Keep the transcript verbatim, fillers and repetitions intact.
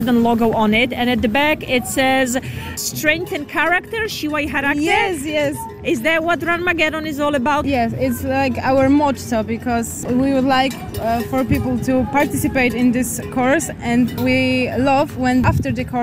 logo on it, and at the back it says strengthen character, siłaj charakter. Yes, yes. Is that what Runmageddon is all about? Yes, it's like our motto, because we would like uh, for people to participate in this course, and we love when after the course